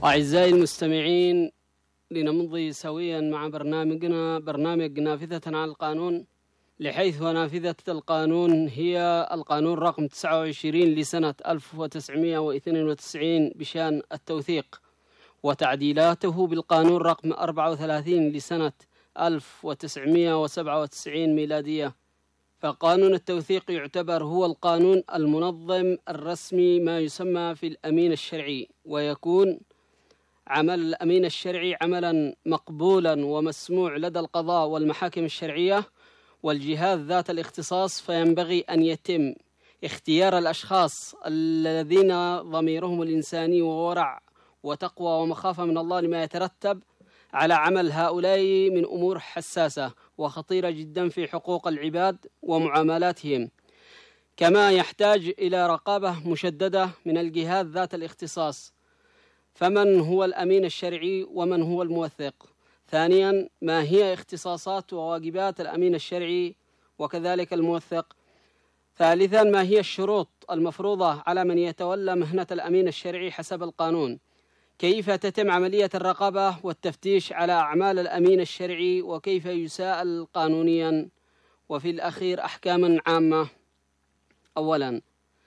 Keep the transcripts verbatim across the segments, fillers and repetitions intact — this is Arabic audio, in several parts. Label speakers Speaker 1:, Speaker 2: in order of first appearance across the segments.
Speaker 1: أعزائي المستمعين، لنمضي سويا مع برنامجنا برنامج نافذة عن القانون، لحيث نافذة القانون هي القانون رقم تسعة وعشرين لسنة ألف وتسعمائة واثنين وتسعين بشأن التوثيق، وتعديلاته بالقانون رقم أربعة وثلاثين لسنة ألف وتسعمائة وسبعة وتسعين ميلادية. فقانون التوثيق يعتبر هو القانون المنظم الرسمي ما يسمى في الأمين الشرعي، ويكون عمل الأمين الشرعي عملا مقبولا ومسموع لدى القضاء والمحاكم الشرعية والجهات ذات الاختصاص، فينبغي أن يتم اختيار الأشخاص الذين ضميرهم الإنساني وورع وتقوى ومخافة من الله لما يترتب على عمل هؤلاء من أمور حساسة وخطيرة جدا في حقوق العباد ومعاملاتهم، كما يحتاج إلى رقابة مشددة من الجهات ذات الاختصاص. فمن هو الأمين الشرعي ومن هو الموثق؟ ثانيا، ما هي اختصاصات وواجبات الأمين الشرعي وكذلك الموثق؟ ثالثا، ما هي الشروط المفروضة على من يتولى مهنة الأمين الشرعي حسب القانون؟ كيف تتم عملية الرقابة والتفتيش على أعمال الأمين الشرعي وكيف يساءل قانونيا؟ وفي الأخير أحكاما عامة. أولا،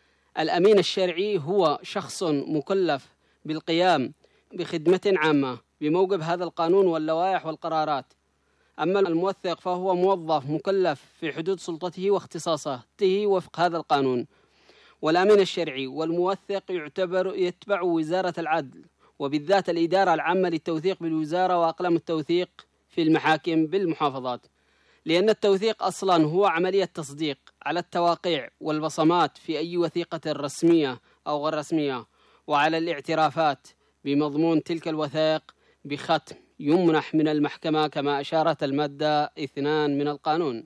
Speaker 1: الأمين الشرعي هو شخص مكلف بالقيام بخدمة عامة بموجب هذا القانون واللوائح والقرارات. أما الموثق فهو موظف مكلف في حدود سلطته واختصاصاته وفق هذا القانون. والأمين الشرعي والموثق يعتبر يتبع وزارة العدل، وبالذات الإدارة العامة للتوثيق بالوزارة وأقلام التوثيق في المحاكم بالمحافظات، لأن التوثيق أصلا هو عملية تصديق على التواقيع والبصمات في أي وثيقة رسمية أو غير رسمية، وعلى الاعترافات بمضمون تلك الوثائق بختم يمنح من المحكمة كما أشارت المادة اثنان من القانون.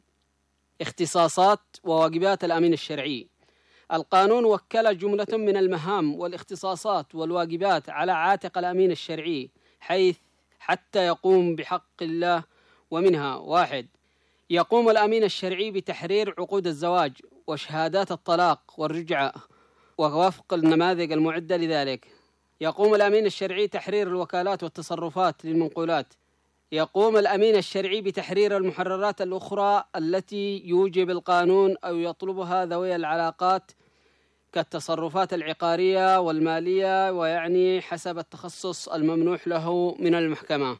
Speaker 1: اختصاصات وواجبات الأمين الشرعي. القانون وكل جملة من المهام والاختصاصات والواجبات على عاتق الأمين الشرعي حيث حتى يقوم بحق الله، ومنها: واحد، يقوم الأمين الشرعي بتحرير عقود الزواج وشهادات الطلاق والرجعة ووفق النماذج المعدة لذلك. يقوم الأمين الشرعي تحرير الوكالات والتصرفات للمنقولات. يقوم الأمين الشرعي بتحرير المحررات الأخرى التي يوجب القانون أو يطلبها ذوي العلاقات كالتصرفات العقارية والمالية، ويعني حسب التخصص الممنوح له من المحكمة،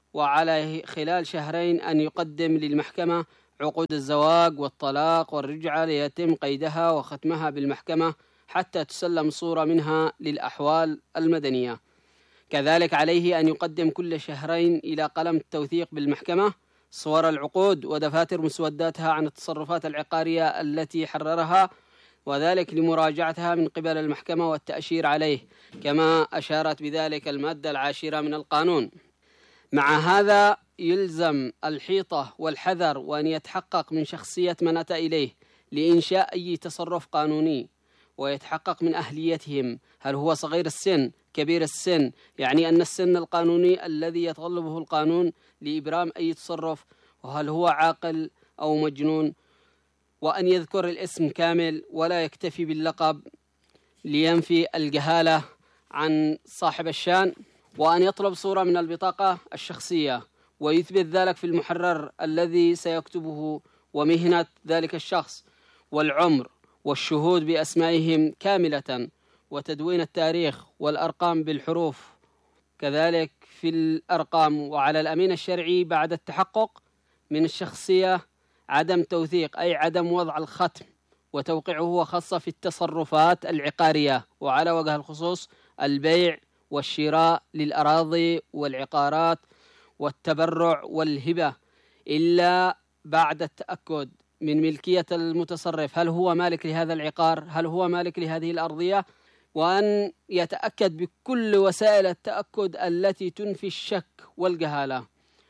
Speaker 1: وعليه خلال شهرين أن يقدم للمحكمة عقود الزواج والطلاق والرجعة ليتم قيدها وختمها بالمحكمة حتى تسلم صورة منها للأحوال المدنية. كذلك عليه أن يقدم كل شهرين إلى قلم التوثيق بالمحكمة صور العقود ودفاتر مسوداتها عن التصرفات العقارية التي حررها، وذلك لمراجعتها من قبل المحكمة والتأشير عليه، كما أشارت بذلك المادة العاشرة من القانون. مع هذا يلزم الحيطة والحذر وأن يتحقق من شخصية من أتى إليه لإنشاء أي تصرف قانوني، ويتحقق من أهليتهم، هل هو صغير السن كبير السن، يعني أن السن القانوني الذي يتطلبه القانون لإبرام أي تصرف، وهل هو عاقل أو مجنون، وأن يذكر الاسم كامل ولا يكتفي باللقب لينفي الجهالة عن صاحب الشان، وأن يطلب صورة من البطاقة الشخصية ويثبت ذلك في المحرر الذي سيكتبه ومهنة ذلك الشخص والعمر والشهود بأسمائهم كاملة وتدوين التاريخ والأرقام بالحروف كذلك في الأرقام. وعلى الأمين الشرعي بعد التحقق من الشخصية عدم توثيق، أي عدم وضع الختم وتوقيعه، خاصة في التصرفات العقارية، وعلى وجه الخصوص البيع والشراء للأراضي والعقارات والتبرع والهبة، إلا بعد التأكد من ملكية المتصرف، هل هو مالك لهذا العقار، هل هو مالك لهذه الأرضية، وأن يتأكد بكل وسائل التأكد التي تنفي الشك والجهالة،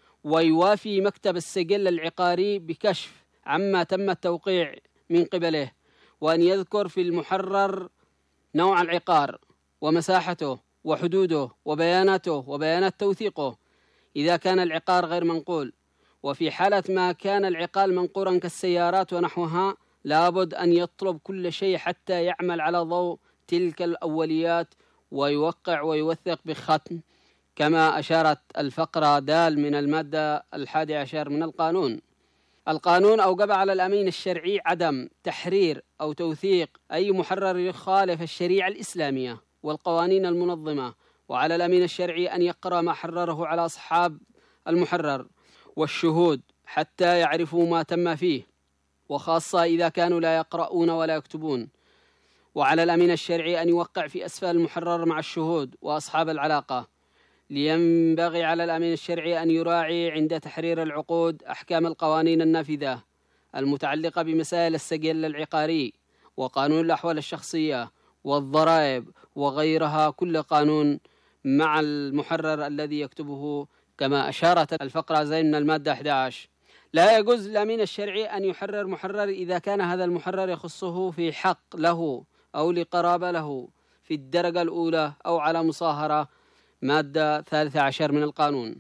Speaker 1: ويوافي مكتب السجل العقاري بكشف عما تم التوقيع من قبله، وأن يذكر في المحرر نوع العقار ومساحته وحدوده وبياناته وبيانات توثيقه إذا كان العقار غير منقول. وفي حالة ما كان العقار منقورا كالسيارات ونحوها لابد أن يطلب كل شيء حتى يعمل على ضوء تلك الأوليات ويوقع ويوثق بختم، كما أشارت الفقرة دال من المادة الحادي عشر من القانون. القانون أوجب على الأمين الشرعي عدم تحرير أو توثيق أي محرر يخالف الشريعة الإسلامية والقوانين المنظمة، وعلى الأمين الشرعي أن يقرأ ما حرره على أصحاب المحرر والشهود حتى يعرفوا ما تم فيه، وخاصة إذا كانوا لا يقرؤون ولا يكتبون. وعلى الأمين الشرعي أن يوقع في أسفل المحرر مع الشهود وأصحاب العلاقة. لينبغي على الأمين الشرعي أن يراعي عند تحرير العقود أحكام القوانين النافذة المتعلقة بمسائل السجل العقاري وقانون الأحوال الشخصية والضرائب وغيرها، كل قانون مع المحرر الذي يكتبه، كما أشارت الفقرة زي من المادة أحد عشر. لا يجوز للأمين الشرعي أن يحرر محرر إذا كان هذا المحرر يخصه في حق له أو لقرابة له في الدرجة الأولى أو على مصاهرة، مادة ثالثة عشر من القانون.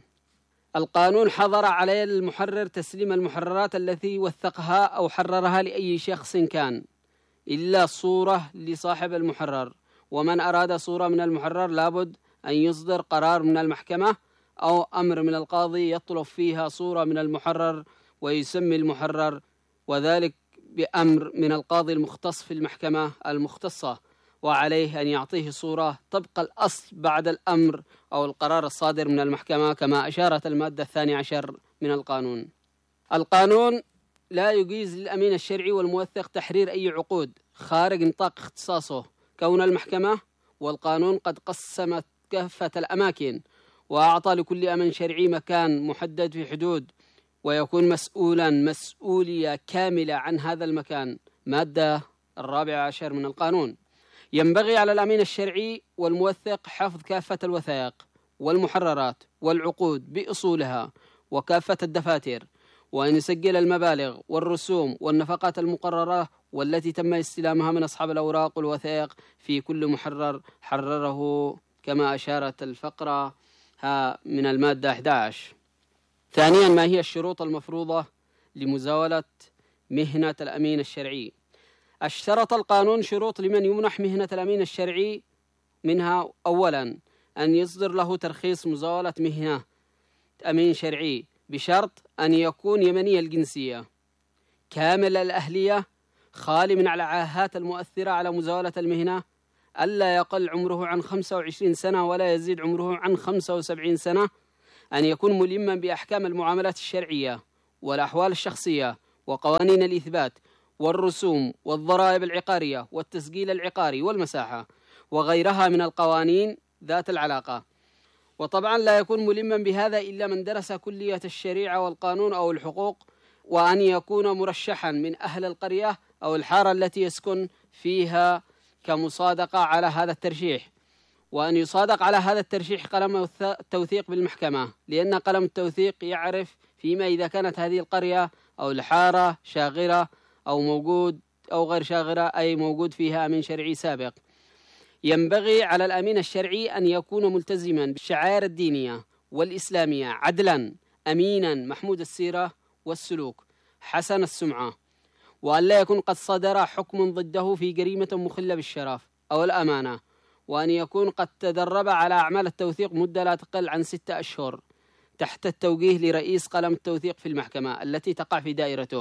Speaker 1: القانون حظر على المحرر تسليم المحررات التي وثقها أو حررها لأي شخص كان إلا صورة لصاحب المحرر، ومن أراد صورة من المحرر لابد أن يصدر قرار من المحكمة أو أمر من القاضي يطلب فيها صورة من المحرر ويسمي المحرر، وذلك بأمر من القاضي المختص في المحكمة المختصة، وعليه أن يعطيه صورة طبق الأصل بعد الأمر أو القرار الصادر من المحكمة، كما أشارت المادة الثانية عشر من القانون. القانون لا يجيز للأمين الشرعي والموثق تحرير أي عقود خارج نطاق اختصاصه، كون المحكمة والقانون قد قسمت كافة الأماكن وأعطى لكل أمين شرعي مكان محدد في حدود، ويكون مسؤولا مسؤولية كاملة عن هذا المكان، مادة الرابعة عشر من القانون. ينبغي على الأمين الشرعي والموثق حفظ كافة الوثائق والمحررات والعقود بأصولها وكافة الدفاتر، وأن يسجل المبالغ والرسوم والنفقات المقررة والتي تم استلامها من أصحاب الأوراق والوثائق في كل محرر حرره، كما أشارت الفقرة ها من المادة أحد عشر. ثانيا، ما هي الشروط المفروضة لمزاولة مهنة الأمين الشرعي؟ اشترط القانون شروط لمن يمنح مهنة الأمين الشرعي، منها أولا أن يصدر له ترخيص مزاولة مهنة أمين شرعي بشرط أن يكون يمني الجنسية كامل الأهلية خالي من العاهات المؤثرة على مزاولة المهنة، ألا يقل عمره عن خمسة وعشرين سنة ولا يزيد عمره عن خمسة وسبعين سنة، أن يكون ملما بأحكام المعاملات الشرعية والأحوال الشخصية وقوانين الإثبات والرسوم والضرائب العقارية والتسجيل العقاري والمساحة وغيرها من القوانين ذات العلاقة. وطبعا لا يكون ملما بهذا إلا من درس كلية الشريعة والقانون أو الحقوق، وأن يكون مرشحا من أهل القرية أو الحارة التي يسكن فيها كمصادقة على هذا الترشيح، وأن يصادق على هذا الترشيح قلم التوثيق بالمحكمة، لأن قلم التوثيق يعرف فيما إذا كانت هذه القرية أو الحارة شاغرة أو موجود أو غير شاغرة، أي موجود فيها أمين شرعي سابق. ينبغي على الأمين الشرعي أن يكون ملتزما بالشعائر الدينية والإسلامية، عدلا أمينا محمود السيرة والسلوك حسن السمعة، وأن لا يكون قد صدر حكم ضده في جريمة مخلة بالشرف أو الأمانة، وأن يكون قد تدرب على أعمال التوثيق مدة لا تقل عن ستة أشهر تحت التوجيه لرئيس قلم التوثيق في المحكمة التي تقع في دائرته،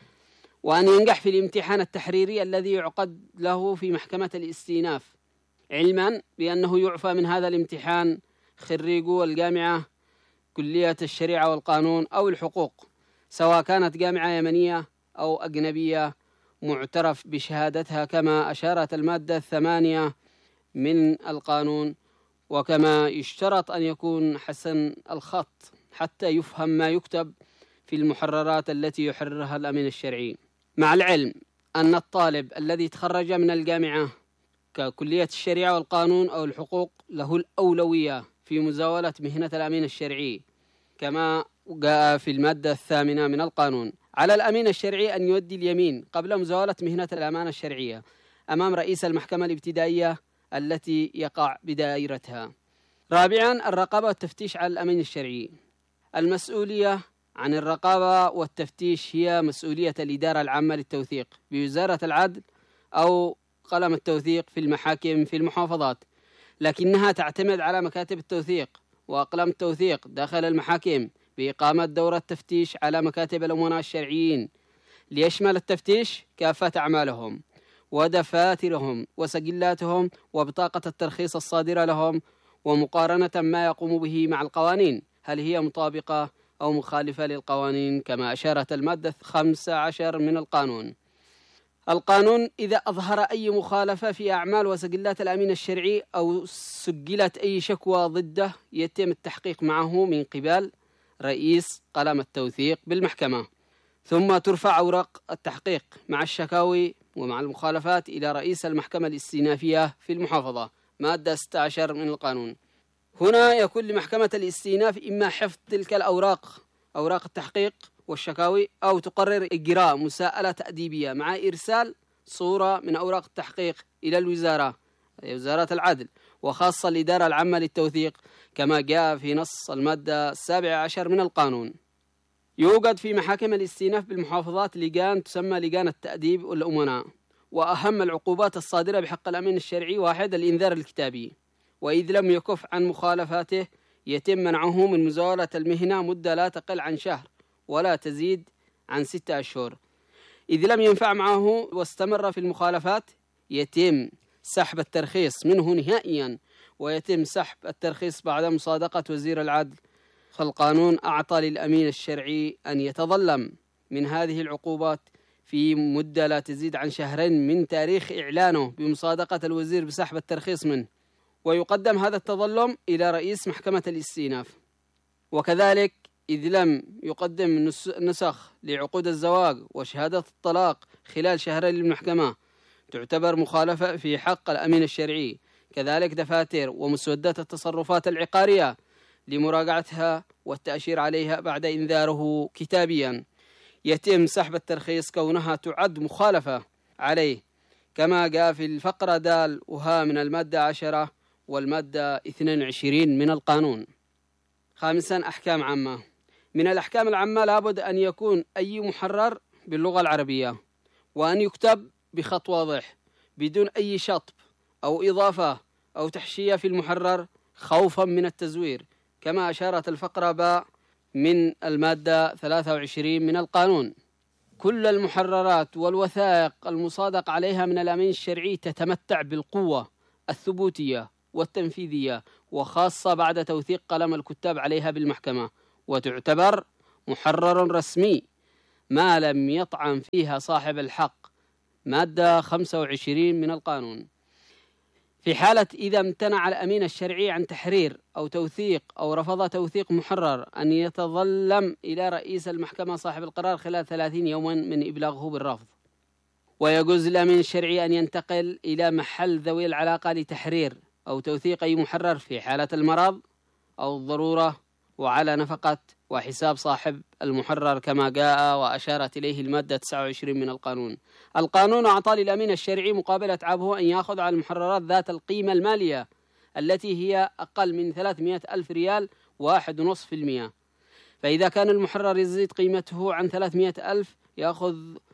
Speaker 1: وأن ينجح في الامتحان التحريري الذي يعقد له في محكمة الاستئناف، علما بأنه يعفى من هذا الامتحان خريجو الجامعة كلية الشريعة والقانون أو الحقوق، سواء كانت جامعة يمنية أو أجنبية معترف بشهادتها، كما أشارت المادة الثمانية من القانون. وكما يشترط أن يكون حسن الخط حتى يفهم ما يكتب في المحررات التي يحررها الأمين الشرعي، مع العلم أن الطالب الذي تخرج من الجامعة ككلية الشريعة والقانون أو الحقوق له الأولوية في مزاولة مهنة الأمين الشرعي، كما جاء في المادة الثامنة من القانون. على الأمين الشرعي أن يؤدي اليمين قبل مزاولة مهنة الأمانة الشرعية أمام رئيس المحكمة الابتدائية التي يقع بدائرتها. رابعا، الرقابة والتفتيش على الأمين الشرعي. المسؤولية عن الرقابة والتفتيش هي مسؤولية الإدارة العامة للتوثيق بوزارة العدل أو قلم التوثيق في المحاكم في المحافظات، لكنها تعتمد على مكاتب التوثيق وأقلام التوثيق داخل المحاكم بإقامة دورة تفتيش على مكاتب الأمناء الشرعيين ليشمل التفتيش كافة أعمالهم ودفاترهم وسجلاتهم وبطاقة الترخيص الصادرة لهم، ومقارنة ما يقوم به مع القوانين هل هي مطابقة أو مخالفة للقوانين كما أشارت المادة خمسة عشر من القانون. القانون إذا أظهر أي مخالفة في أعمال وسجلات الأمين الشرعي أو سجلت أي شكوى ضده يتم التحقيق معه من قبل رئيس قلم التوثيق بالمحكمة، ثم ترفع أوراق التحقيق مع الشكاوي ومع المخالفات إلى رئيس المحكمة الاستئنافية في المحافظة، مادة ستة عشر من القانون. هنا يكون لمحكمة الاستئناف إما حفظ تلك الأوراق أوراق التحقيق والشكاوي أو تقرر إجراء مساءلة تأديبية مع إرسال صورة من أوراق التحقيق إلى الوزارة وزارة العدل وخاصة الإدارة العامة للتوثيق كما جاء في نص المادة السابعة عشر من القانون. يوجد في محاكم الاستئناف بالمحافظات لجان تسمى لجان التأديب والأمناء، وأهم العقوبات الصادرة بحق الأمين الشرعي: واحد، الإنذار الكتابي، وإذ لم يكف عن مخالفاته يتم منعه من مزاولة المهنة مدة لا تقل عن شهر ولا تزيد عن ستة أشهر. إذ لم ينفع معه واستمر في المخالفات يتم سحب الترخيص منه نهائيا، ويتم سحب الترخيص بعد مصادقة وزير العدل. فالقانون أعطى للأمين الشرعي أن يتظلم من هذه العقوبات في مدة لا تزيد عن شهرين من تاريخ إعلانه بمصادقة الوزير بسحب الترخيص منه، ويقدم هذا التظلم إلى رئيس محكمة الاستئناف. وكذلك إذ لم يقدم نسخ لعقود الزواج وشهادة الطلاق خلال شهرين للمحكمة تعتبر مخالفة في حق الأمين الشرعي. كذلك دفاتر ومسودات التصرفات العقارية لمراجعتها والتأشير عليها بعد إنذاره كتابيا يتم سحب الترخيص كونها تعد مخالفة عليه، كما جاء في الفقرة دال وها من المادة عشرة والمادة اثنين وعشرين من القانون. خامسا، أحكام عامة. من الأحكام العامة لابد أن يكون أي محرر باللغة العربية، وأن يكتب بخط واضح بدون أي شطب أو إضافة أو تحشية في المحرر خوفا من التزوير، كما أشارت الفقرة باء من المادة ثلاثة وعشرين من القانون. كل المحررات والوثائق المصادق عليها من الأمين الشرعي تتمتع بالقوة الثبوتية والتنفيذية، وخاصة بعد توثيق قلم الكتاب عليها بالمحكمة، وتعتبر محرر رسمي ما لم يطعن فيها صاحب الحق، مادة خمسة وعشرين من القانون. في حالة إذا امتنع الأمين الشرعي عن تحرير أو توثيق أو رفض توثيق محرر أن يتظلم إلى رئيس المحكمة صاحب القرار خلال ثلاثين يوما من إبلاغه بالرفض. ويجوز للأمين الشرعي أن ينتقل إلى محل ذوي العلاقة لتحرير أو توثيق أي محرر في حالة المرض أو الضرورة وعلى نفقة وحساب صاحب المحرر كما جاء وأشارت إليه المادة تسعة وعشرين من القانون. القانون أعطى للأمين الشرعي مقابل أتعابه أن يأخذ على المحررات ذات القيمة المالية التي هي أقل من ثلاثمائة ألف ريال واحد ونصف في المئة، فإذا كان المحرر يزيد قيمته عن ثلاثمائة ألف يأخذ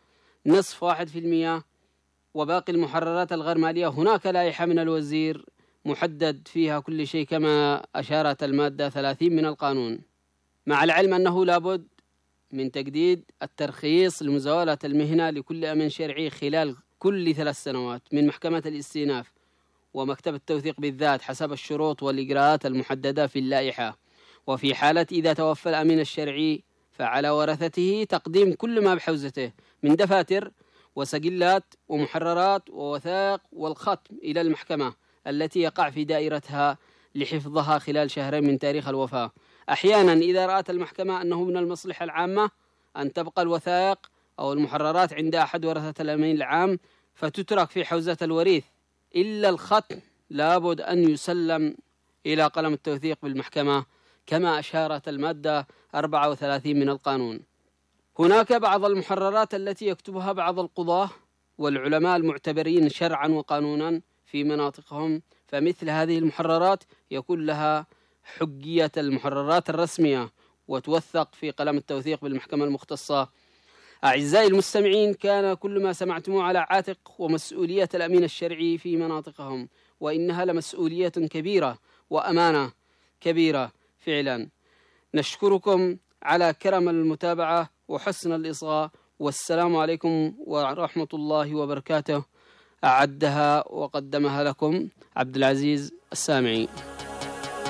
Speaker 1: نصف واحد في المئة. وباقي المحررات الغير مالية هناك لائحة من الوزير محدد فيها كل شيء كما أشارت المادة ثلاثين من القانون، مع العلم أنه لابد من تجديد الترخيص لمزاولة المهنة لكل أمين شرعي خلال كل ثلاث سنوات من محكمة الاستئناف ومكتب التوثيق بالذات حسب الشروط والإجراءات المحددة في اللائحة. وفي حالة إذا توفى الأمين الشرعي فعلى ورثته تقديم كل ما بحوزته من دفاتر وسجلات ومحررات ووثائق والختم إلى المحكمة التي يقع في دائرتها لحفظها خلال شهرين من تاريخ الوفاة. أحيانا إذا رأت المحكمة أنه من المصلحة العامة أن تبقى الوثائق أو المحررات عند أحد ورثة الأمين العام فتترك في حوزة الوريث، إلا الختم لابد أن يسلم إلى قلم التوثيق بالمحكمة كما أشارت المادة أربعة وثلاثين من القانون. هناك بعض المحررات التي يكتبها بعض القضاة والعلماء المعتبرين شرعا وقانونا في مناطقهم، فمثل هذه المحررات يكون لها حجية المحررات الرسمية وتوثق في قلم التوثيق بالمحكمة المختصة. أعزائي المستمعين، كان كل ما سمعتموه على عاتق ومسؤولية الأمين الشرعي في مناطقهم، وإنها لمسؤولية كبيرة وأمانة كبيرة فعلا. نشكركم على كرم المتابعة وحسن الإصغاء، والسلام عليكم ورحمة الله وبركاته. أعدها وقدمها لكم عبد العزيز السامعي.